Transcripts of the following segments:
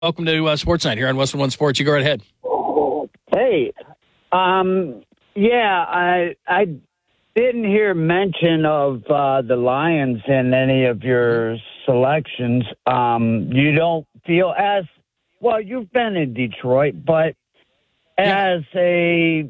Welcome to Sports Night here on Western One Sports. You go right ahead. Hey, I didn't hear mention of the Lions in any of your selections. You don't feel as well. You've been in Detroit, but as a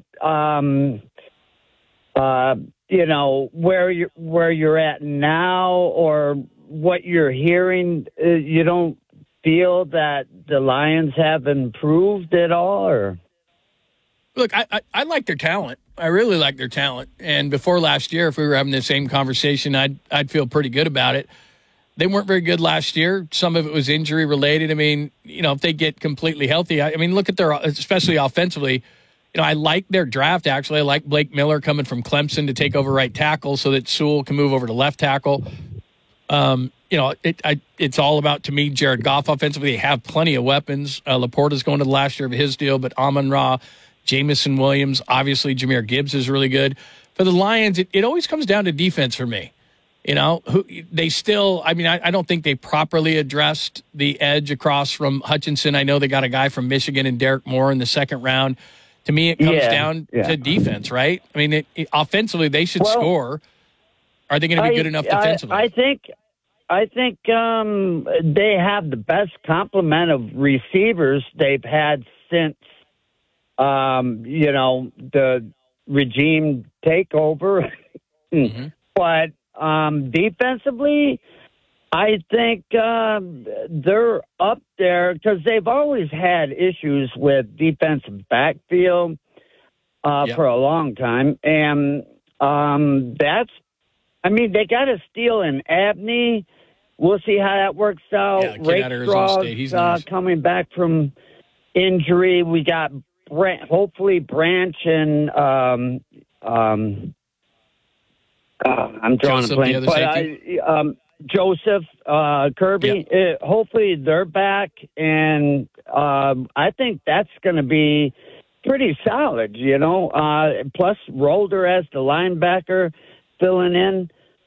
where you're at now, or what you're hearing, you don't feel that the Lions have improved at all, or? Look, I like their talent. I really like their talent. And before last year, if we were having the same conversation, I'd feel pretty good about it. They weren't very good last year. Some of it was injury related. I mean, if they get completely healthy, I mean, look at their, especially offensively. I like their draft, actually. I like Blake Miller coming from Clemson to take over right tackle so that Sewell can move over to left tackle. It's all about, to me, Jared Goff offensively. They have plenty of weapons. Laporta's going to the last year of his deal, but Amon-Ra, Jamison Williams, obviously Jahmyr Gibbs is really good. For the Lions, it always comes down to defense for me. I don't think they properly addressed the edge across from Hutchinson. I know they got a guy from Michigan and Derek Moore in the second round. To me, it comes down to defense, right? I mean, offensively, they should score. Are they going to be good enough defensively? I think they have the best complement of receivers they've had since, the regime takeover. Mm-hmm. But defensively, I think they're up there because they've always had issues with defensive backfield for a long time. And they got to steal an Abney. We'll see how that works out. Yeah, kid out of Arizona State. He's nice. Coming back from injury. We got hopefully Branch and I'm drawing a blank. But Joseph Kirby. Yeah. Hopefully they're back, and I think that's going to be pretty solid. Plus Rolder as the linebacker filling in.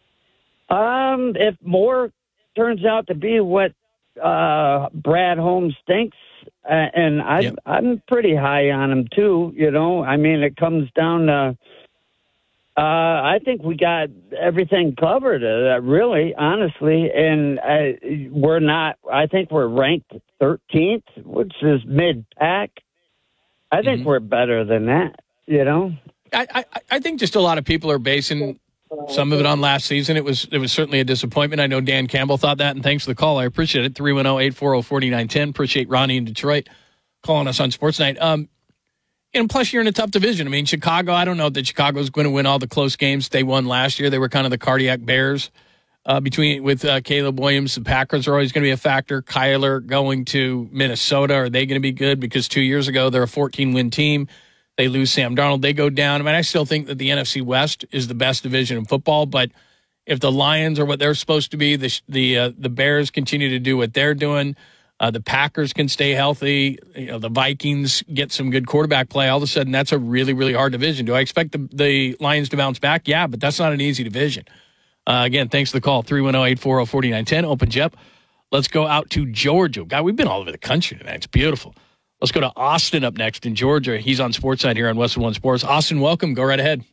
If Moore turns out to be what Brad Holmes thinks, and I'm pretty high on him too. It comes down to I think we got everything covered, really, honestly, and we're not. I think we're ranked 13th, which is mid-pack. I think we're better than that. I think just a lot of people are basing some of it on last season. It was certainly a disappointment. I know Dan Campbell thought that, and thanks for the call. I appreciate it. 310-840-4910. Appreciate Ronnie in Detroit calling us on Sports Night. And plus, you're in a tough division. I mean, Chicago, I don't know that Chicago's going to win all the close games they won last year. They were kind of the cardiac bears with Caleb Williams. The Packers are always going to be a factor. Kyler going to Minnesota. Are they going to be good? Because 2 years ago, they're a 14-win team. They lose Sam Darnold. They go down. I mean, I still think that the NFC West is the best division in football. But if the Lions are what they're supposed to be, the Bears continue to do what they're doing. The Packers can stay healthy. The Vikings get some good quarterback play. All of a sudden, that's a really, really hard division. Do I expect the Lions to bounce back? Yeah, but that's not an easy division. Again, thanks for the call. 310-840-4910. Opens you up. Let's go out to Georgia. God, we've been all over the country tonight. It's beautiful. Let's go to Austin up next in Georgia. He's on Sportside here on Western One Sports. Austin, welcome. Go right ahead.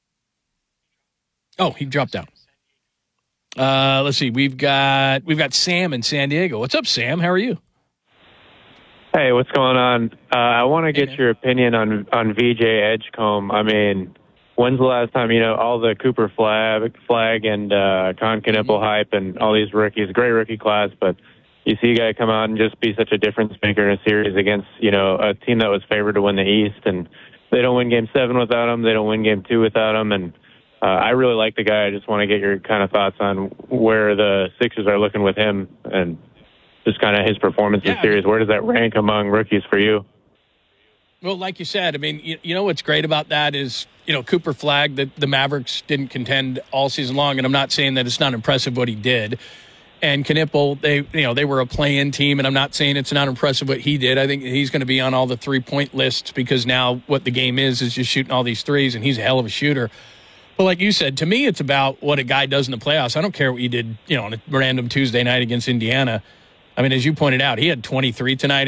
Oh, he dropped out. Let's see. We've got Sam in San Diego. What's up, Sam? How are you? Hey, what's going on? I want to get your opinion on VJ Edgecombe. I mean, when's the last time, all the Cooper Flag and Con Knippel hype and all these rookies, great rookie class, but you see a guy come out and just be such a difference maker in a series against, a team that was favored to win the East, and they don't win Game 7 without him. They don't win Game 2 without him, and I really like the guy. I just want to get your kind of thoughts on where the Sixers are looking with him and just kind of his performance in the series. Where does that rank among rookies for you? Well, like you said, I mean, you know what's great about that is, Cooper Flag, the Mavericks didn't contend all season long, and I'm not saying that it's not impressive what he did. And Knippel, they were a play-in team, and I'm not saying it's not impressive what he did. I think he's going to be on all the three-point lists because now what the game is just shooting all these threes, and he's a hell of a shooter. But like you said, to me, it's about what a guy does in the playoffs. I don't care what you did, on a random Tuesday night against Indiana. I mean, as you pointed out, he had 23 tonight.